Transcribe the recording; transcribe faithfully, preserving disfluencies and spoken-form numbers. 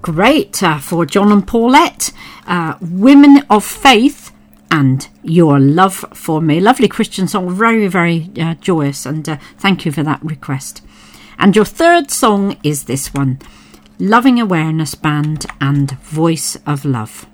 Great, uh, for John and Paulette, uh, Women of Faith and Your Love for Me. Lovely Christian song, very, very uh, joyous, and uh, thank you for that request. And your third song is this one, Loving Awareness Band and Voice of Love.